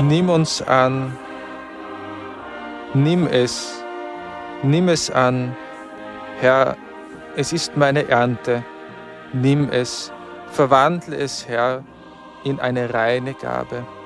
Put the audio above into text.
Nimm uns an, nimm es an. Herr, es ist meine Ernte, nimm es, verwandle es, Herr, in eine reine Gabe.